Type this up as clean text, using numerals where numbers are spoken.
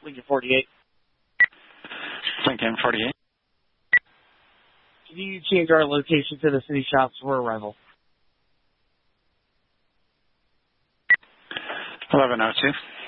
Lincoln 48. Lincoln 48. Can you change our location to the city shops for arrival? 1102.